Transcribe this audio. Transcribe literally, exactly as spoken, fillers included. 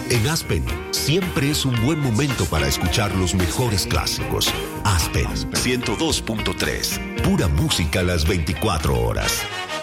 En Aspen, siempre es un buen momento para escuchar los mejores clásicos. Aspen ciento dos punto tres, pura música las veinticuatro horas.